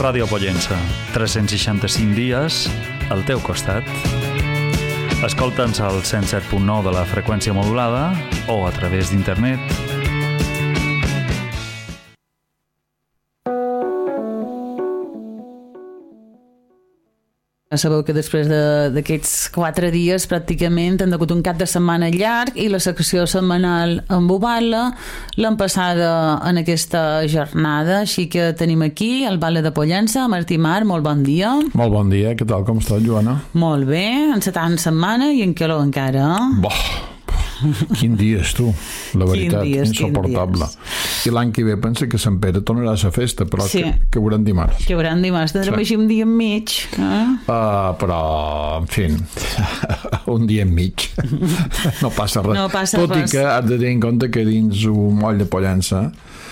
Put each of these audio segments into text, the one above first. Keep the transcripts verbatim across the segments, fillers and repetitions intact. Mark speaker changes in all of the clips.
Speaker 1: Ràdio Pollença, tres-cents seixanta-cinc dies al teu costat. Escolta'ns al cent set punt nou de la freqüència modulada o a través d'internet.
Speaker 2: Sabeu que després d'aquests quatre dies pràcticament han hagut un cap de setmana llarg i la secció setmanal en Bubala l'han passada en aquesta jornada, així que tenim aquí el Bala de Pollença, Martí Mar, molt bon dia.
Speaker 3: Molt bon dia, què tal, com estàs, Joana?
Speaker 2: Molt bé, encetant setmana i en calor encara.
Speaker 3: Boh, quin dies, tu, la veritat, dies, insuportable. I l'any que ve pensa que Sant Pere tornarà a la festa, però sí. que, que veurem dimarts.
Speaker 2: Que veurem dimarts, tindrem sí. així un dia enmig. Eh?
Speaker 3: Uh, però, en fi, un dia enmig. No passa res.
Speaker 2: No passa
Speaker 3: Tot
Speaker 2: res.
Speaker 3: i que has de tenir en compte que dins un moll de Pollença,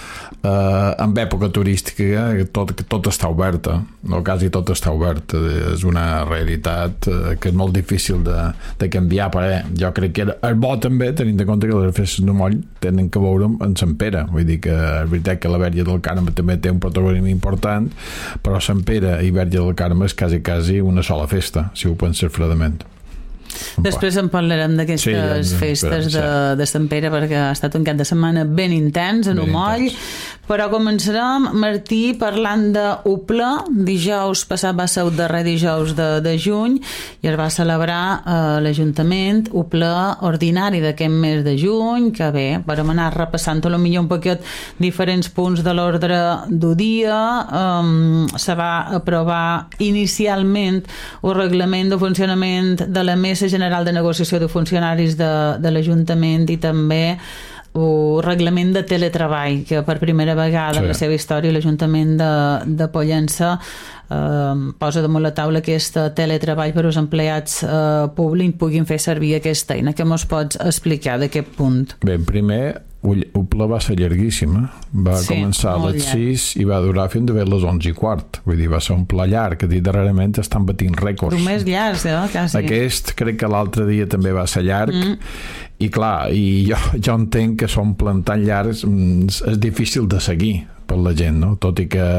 Speaker 3: Uh, en època turística tot, tot està oberta, o quasi tot està obert. És una realitat uh, que és molt difícil de, de canviar, però eh, jo crec que és bo també tenint en compte que les festes de moll tenen que veure amb Sant Pere, vull dir que és veritat que la Verge del Carme també té un protagonisme important, però Sant Pere i Verge del Carme és quasi, quasi una sola festa, si ho penses fredament.
Speaker 2: Després en parlarem d'aquestes sí, festes de, de Sant Pere, perquè ha estat un cap de setmana ben intens en un moll, però començarem, Martí, parlant d'Upla. Dijous passat va ser el darrer dijous de, de juny i es va celebrar a eh, l'Ajuntament Upla ordinari d'aquest mes de juny, que bé, vam anar repassant a lo millor un poquet diferents punts de l'ordre del dia. Um, se va aprovar inicialment el reglament de funcionament de la Mesa General de Negociació de Funcionaris de, de l'Ajuntament i també el reglament de teletreball, que per primera vegada sí. en la seva història l'Ajuntament de, de Pollença eh, posa damunt la taula aquest teletreball per als empleats eh, públics puguin fer servir aquesta eina. Què mos pots explicar d'aquest punt?
Speaker 3: Bé, primer, Upla va ser llarguíssima. Va sí, començar a les sis i va durar fins a les onze i quart. Vull dir, va ser un pla llarg, que darrerament estan batint rècords.
Speaker 2: Però més llargs, eh? Quasi.
Speaker 3: Aquest crec que l'altre dia també va ser llarg mm. i clar, i jo, jo entenc que són plans tan llargs, és difícil de seguir per la gent, no? Tot i que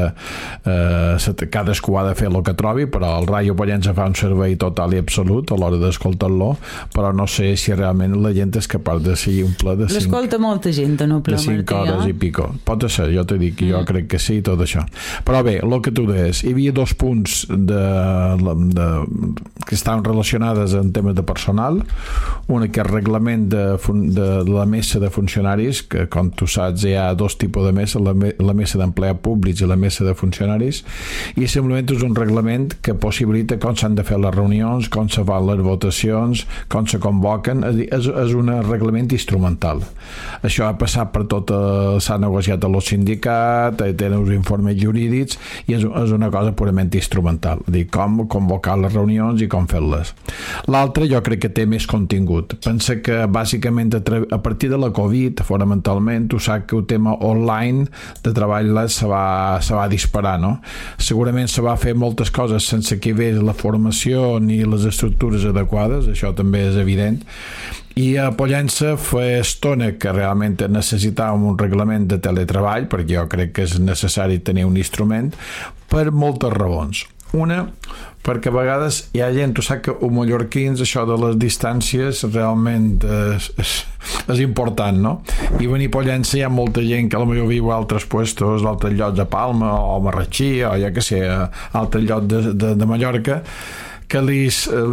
Speaker 3: eh, cadascú ha de fer el que trobi, però el Ràdio Pollença fa un servei total i absolut a l'hora d'escoltar-lo, però no sé si realment la gent és capaç de seguir un pla de cinc...
Speaker 2: L'escolta molta gent en un pla,
Speaker 3: de cinc
Speaker 2: Martí,
Speaker 3: hores
Speaker 2: eh?
Speaker 3: i pico. Pot ser, jo t'he dit que jo mm. crec que sí, tot això. Però bé, el que tu deies, hi havia dos punts de, de, que estaven relacionades en temes de personal. Un, que és el reglament de, de, de la mesa de funcionaris, que com tu saps hi ha dos tipus de mesa, la, la mesa d'empleats públics i la mesa de funcionaris, i simplement és un reglament que possibilita com s'han de fer les reunions, com se fan les votacions, com se convoquen. És, és, és un reglament instrumental. Això ha passat per tot, s'ha negociat a los sindicats, tenen uns informes jurídics i és, és una cosa purament instrumental, dir, com convocar les reunions i com fer-les. L'altre jo crec que té més contingut. Pensa que bàsicament a partir de la Covid, fonamentalment, tu saps que el tema online de treball se va, se va disparar, no? Segurament se va fer moltes coses sense que hi hagués la formació ni les estructures adequades, això també és evident, i a Pollença fa estona que realment necessitàvem un reglament de teletreball, perquè jo crec que és necessari tenir un instrument per moltes raons. Una, perquè a vegades hi ha gent, tu saps que els mallorquins això de les distàncies realment és, és, és important, no? I venir a Pollença hi ha molta gent que potser viu a altres puestos, a altres llocs a Palma o a Marratxí o ja que sé, a altres llocs de, de, de Mallorca, que li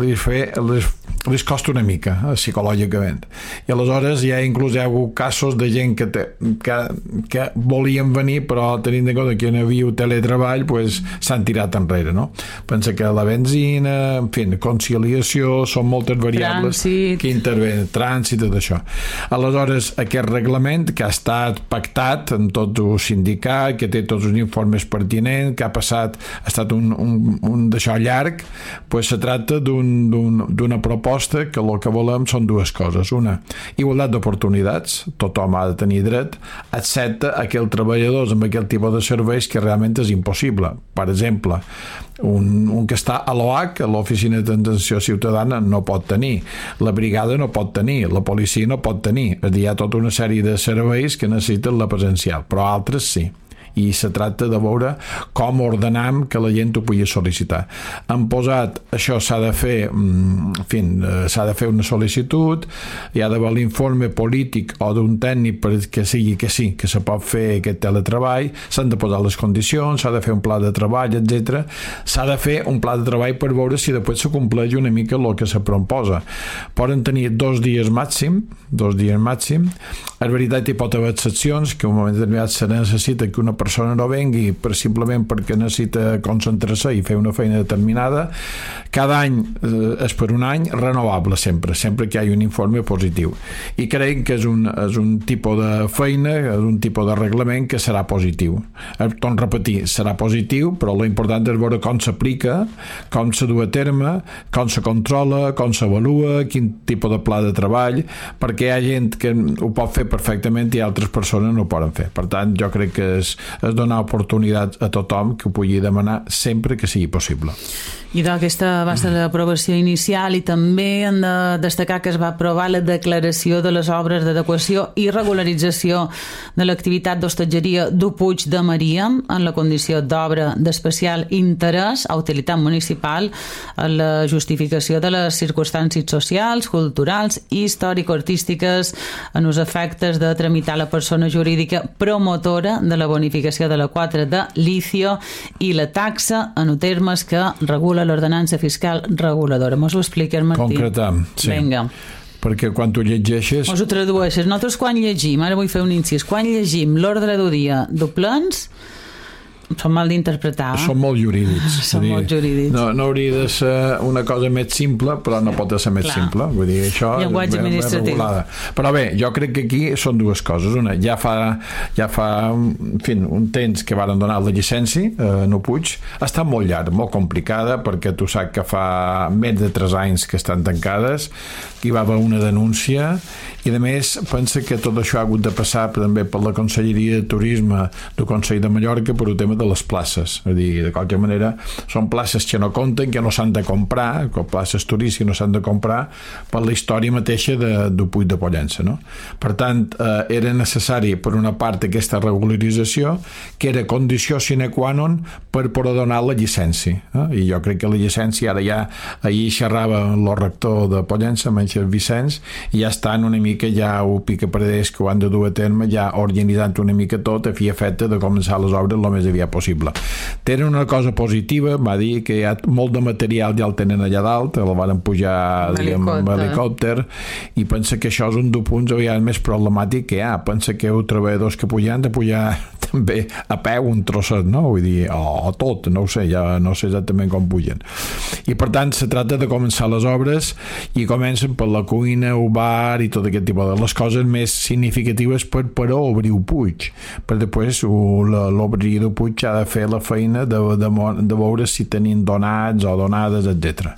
Speaker 3: es costa una mica eh, psicològicament, i aleshores hi ha inclús hi ha hagut casos de gent que, te, que, que volien venir però tenint en compte que no hi havia teletreball pues, s'han tirat enrere, no? Pensa que la benzina, en fi, conciliació, són moltes variables trànsit. Que intervenen, trànsit, tot això. Aleshores aquest reglament que ha estat pactat en tot el sindicat, que té tots els informes pertinents, que ha passat, ha estat un, un, un d'això llarg, pues se tracta d'un, d'un, d'una proposta que el que volem són dues coses. Una, igualtat d'oportunitats, tothom ha de tenir dret, excepte aquells treballadors amb aquell tipus de serveis que realment és impossible. Per exemple, un, un que està a l'O H, a l'Oficina d'Atenció Ciutadana, no pot tenir, la brigada no pot tenir, la policia no pot tenir. És a dir, hi ha tota una sèrie de serveis que necessiten la presencial, però altres sí. i se tracta de veure com ordenam que la gent ho pugui sol·licitar. Han posat, això s'ha de fer en fi, s'ha de fer una sol·licitud, hi ha d'haver l'informe polític o d'un tècnic perquè sigui que sí, que se pot fer aquest teletreball, s'han de posar les condicions, s'ha de fer un pla de treball, etcètera. S'ha de fer un pla de treball per veure si després se compleix una mica el que se proposa. Poden tenir dos dies màxim, dos dies màxim. És veritat que hi pot haver excepcions, que en un moment determinat se necessita que una persona no vengui per simplement perquè necessita concentrar-se i fer una feina determinada. Cada any eh, és per un any, renovable sempre, sempre que hi hagi un informe positiu. I crec que és un, és un tipus de feina, és un tipus de reglament que serà positiu. Eh, torno a repetir, serà positiu, però l'important és veure com s'aplica, com se du a terme, com se controla, com s'avalua, quin tipus de pla de treball, perquè hi ha gent que ho pot fer perfectament i altres persones no ho poden fer. Per tant, jo crec que és, és donar oportunitat a tothom que ho pugui demanar sempre que sigui possible.
Speaker 2: I d'aquesta va ser l'aprovació inicial i també hem de destacar que es va aprovar la declaració de les obres d'adequació i regularització de l'activitat d'hostatgeria du Puig de Maria en la condició d'obra d'especial interès a utilitat municipal en la justificació de les circumstàncies socials, culturals i històrico-artístiques en els efectes de tramitar la persona jurídica promotora de la bonificació de la quatre de Licio i la taxa en termes que regula l'ordenança fiscal reguladora. Mos ho explica el Martí.
Speaker 3: Concretam, sí.
Speaker 2: Vinga.
Speaker 3: Perquè quan tu llegeixes...
Speaker 2: Mos ho tradueixes. Nosaltres quan llegim, ara vull fer un incís, quan llegim l'ordre del dia d'Oplens, són mal d'interpretar.
Speaker 3: Són molt jurídics.
Speaker 2: Són dir, molt jurídics.
Speaker 3: No, no hauria de ser una cosa més simple, però no pot ser més Clar. simple. Vull dir, això
Speaker 2: llenguatge administratiu.
Speaker 3: Però bé, jo crec que aquí són dues coses. Una, ja fa, ja fa en fi, un temps que varen donar la llicència a eh, Puig. Ha estat molt llarg, molt complicada, perquè tu saps que fa més de tres anys que estan tancades, que hi va haver una denúncia, i a més pensa que tot això ha hagut de passar també per la Conselleria de Turisme del Consell de Mallorca per un tema de les places. És a dir, de qualque manera són places que no compten, que no s'han de comprar, que places turístiques no s'han de comprar per la història mateixa de, de Puig de Pollença, no? Per tant, eh, era necessari per una part aquesta regularització que era condició sine qua non per poder donar la llicència. Eh? I jo crec que la llicència ara ja, ahir xerrava el rector de Pollença, Menys Vicenç, i ja estan una mica ja ho pica perdés que ho han de dur a terme, ja organitzant una mica tot a fi efecte de començar les obres el més aviat possible. Tenen una cosa positiva, va dir que hi ha molt de material ja el tenen allà dalt, el van pujar diguem, amb helicòpter, i pensa que això és un dels punts aviat més problemàtic que hi ha. Pensa que els treballadors que pujan de pujar també a peu un trosset, no? Vull dir, o, o tot, no ho sé, ja no sé exactament com pugen. I per tant se tracta de començar les obres i comencen per la cuina, el bar i tot aquest tipus de les coses més significatives per per obrir el Puig, per després l'obrir del Puig ha de fer la feina de, de, de veure si tenim donats o donades, etcètera.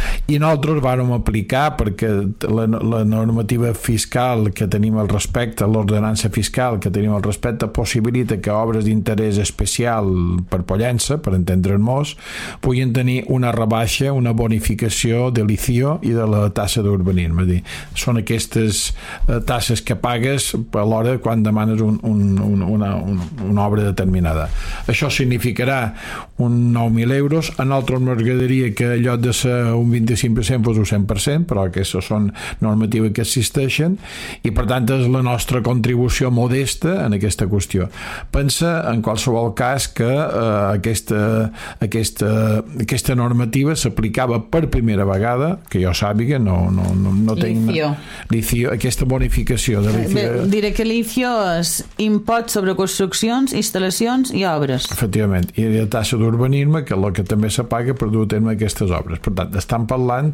Speaker 3: I nosaltres vàrem aplicar, perquè la, la normativa fiscal que tenim al respecte, l'ordenança fiscal que tenim al respecte, possibilita que obres d'interès especial per Pollença, per entendre'ns, puguin tenir una rebaixa, una bonificació de l'I C I O i de la tassa d'urbanisme. És a dir, són aquestes eh, tasses que pagues a l'hora quan demanes un, un, un, una, un, una obra determinada. Això significarà un nou mil euros. A nosaltres m'agradaria que en lloc de ser un vint-i-cinc per cent fos un cent per cent, però aquestes són normatives que existeixen i per tant és la nostra contribució modesta en aquesta qüestió. Pensa en qualsevol cas que eh, aquesta, aquesta, aquesta normativa s'aplicava per primera vegada, que jo sàpiga, no, no, no, no tinc l'I C I O, aquesta bonificació de l'I C I O.
Speaker 2: Bé, diré que l'I C I O és impost sobre construccions, instal·lacions i obres.
Speaker 3: Efectivament, i la tassa d'urbanisme, que és el que també se paga per dur a terme aquestes obres. Per tant, estan parlant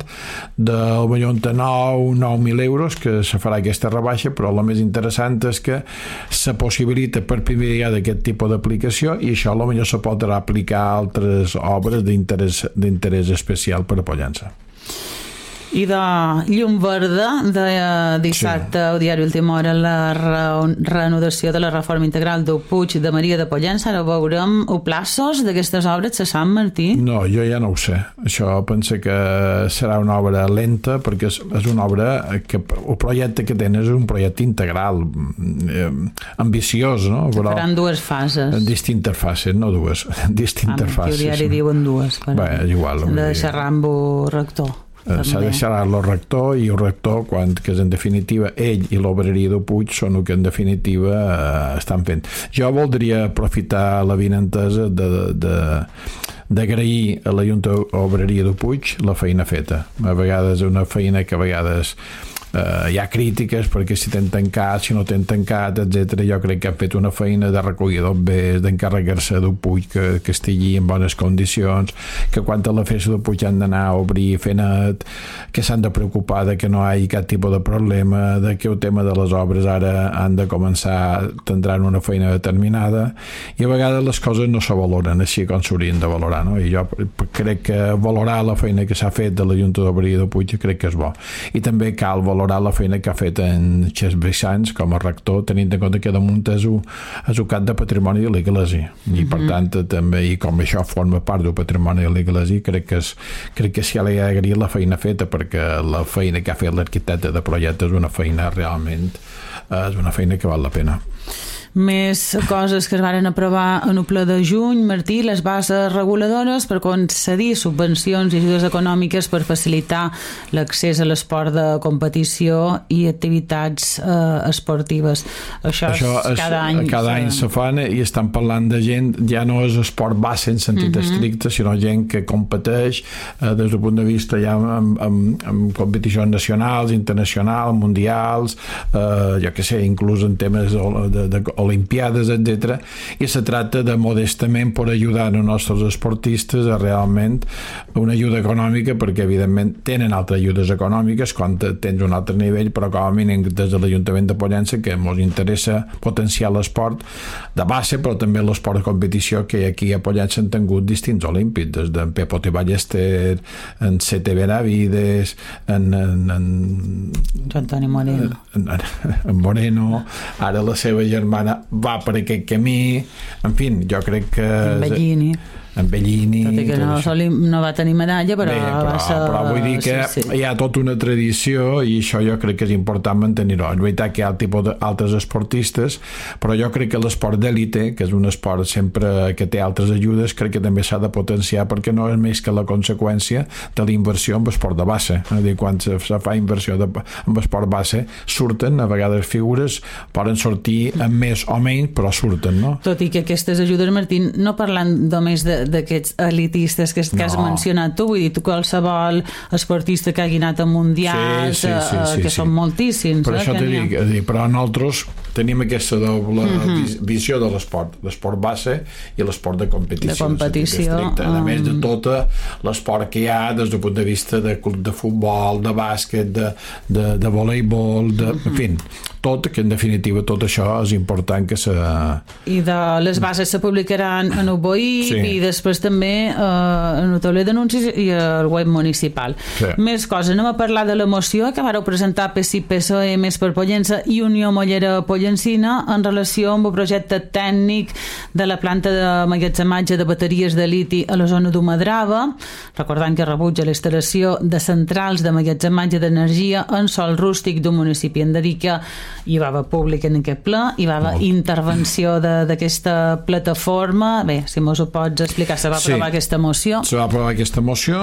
Speaker 3: del milió de nou mil euros que se farà aquesta rebaixa, però el més interessant és que se possibilita per primer dia d'aquest tipus d'aplicació i això potser se podrà aplicar a altres obres d'interès especial per a Pollença.
Speaker 2: I de llum verda de dissabte sí. Al diari Última Hora la re reanudació de la reforma integral del Puig de Maria de Pollença. Ara veurem o plaços d'aquestes obres a Sant Martí?
Speaker 3: No, jo ja no ho sé. Això penso que serà una obra lenta perquè és, és una obra que el projecte que tenen és un projecte integral eh, ambiciós, no?
Speaker 2: Però faran dues fases.
Speaker 3: Distintes fases, no dues, distintes ah, fases.
Speaker 2: El diari diuen dues. Però
Speaker 3: bé, és igual.
Speaker 2: S'ha de deixar Rambo rector.
Speaker 3: S'ha de deixar el rector i el rector quan que en definitiva ell i l'obreria del Puig són el que en definitiva eh, estan fent. Jo voldria aprofitar la vinentesa de, de, d'agrair a la Junta Obreria del Puig la feina feta. A vegades una feina que a vegades Uh, hi ha crítiques perquè si tenen tancat, si no tenen tancat, etcètera. Jo crec que han fet una feina de recollir d'obbers, d'encarregar-se del Puig que, que estigui en bones condicions, que quan a la festa del Puig han d'anar a obrir, fer net, que s'han de preocupar de que no hi hagi cap tipus de problema, de que el tema de les obres ara han de començar, tindran una feina determinada, i a vegades les coses no se valoren així com s'haurien de valorar, no? I jo crec que valorar la feina que s'ha fet de la Junta d'Obreria del Puig crec que és bo. I també cal valorar la feina que ha fet en Xes Brissans com a rector, tenint en compte que damunt és un, és un cap de patrimoni de l'Església i mm-hmm. per tant també, i com això forma part del patrimoni de l'Església, crec que és, crec que s'hi ha d'agrair la feina feta, perquè la feina que ha fet l'arquitecte de projecte és una feina realment és una feina que val la pena.
Speaker 2: Més coses que es varen aprovar en el ple de juny, Martí, les bases reguladores per concedir subvencions i ajudes econòmiques per facilitar l'accés a l'esport de competició i activitats eh, esportives. Això, Això és, cada any
Speaker 3: cada any se fan i estan parlant de gent, ja no és esport base en sentit uh-huh. estricte, sinó gent que competeix eh, des del punt de vista ja amb, amb, amb competicions nacionals, internacionals, mundials, eh, jo que sé, inclús en temes de, de, de olimpiades, etcètera, i se tracta de modestament per ajudar els nostres esportistes a realment una ajuda econòmica, perquè evidentment tenen altres ajudes econòmiques quan tens un altre nivell, però com a mínim des de l'Ajuntament de Pollença, que ens interessa potenciar l'esport de base, però també l'esport de competició, que aquí a Pollença han tingut distints olímpics, des d'en Pepo T. Ballester, en C T Benavides, en, en, en
Speaker 2: Antoni Moreno,
Speaker 3: en, en Moreno, ara la seva germana va per aquest camí, en fi, jo crec que
Speaker 2: en Bellini
Speaker 3: en Bellini
Speaker 2: tot i que no, soli, no va tenir medalla, però, Bé, però, va ser...
Speaker 3: però vull dir que sí, sí. hi ha tota una tradició i això jo crec que és important mantenir-ho. És veritat que hi ha tipus d'altres esportistes, però jo crec que l'esport d'èlite, que és un esport sempre que té altres ajudes, crec que també s'ha de potenciar, perquè no és més que la conseqüència de la inversió en esport de base. És a dir, quan se fa inversió de, en esport base, surten, a vegades figures poden sortir amb més o menys, però surten, no?
Speaker 2: Tot i que aquestes ajudes, Martín, no parlant només de d'aquests elitistes que, que has no. mencionat tu, vull dir, tu qualsevol esportista que hagi anat a mundials, sí, sí, sí, sí, que sí. són moltíssims.
Speaker 3: Per
Speaker 2: eh,
Speaker 3: això t'he dit, dir, però nosaltres tenim aquesta doble uh-huh. visió de l'esport, l'esport base i l'esport de competició.
Speaker 2: De competició.
Speaker 3: Estricte. A um... més de tot l'esport que hi ha des del punt de vista de club de futbol, de bàsquet, de, de, de voleibol, de, uh-huh. en fi, tot, que en definitiva tot això és important que se...
Speaker 2: I de les bases se publicaran en el B O I sí. i després també eh, en el tauler d'anuncis i el web municipal. Sí. Més coses, anem a parlar de la moció que vareu presentar P S I, P S O E, Més per Pollença i Unió Mollera Pollencina en relació amb el projecte tècnic de la planta de magatzematge de bateries de liti a la zona d'Humadrava, recordant que rebutja la instal·lació de centrals de magatzematge d'energia en sòl rústic d'un municipi. Hem de dir que hi va haver públic en aquest ple, hi va haver intervenció d'aquesta plataforma. Bé, si mos ho pots explicar, se va aprovar sí, aquesta moció.
Speaker 3: Se va aprovar aquesta moció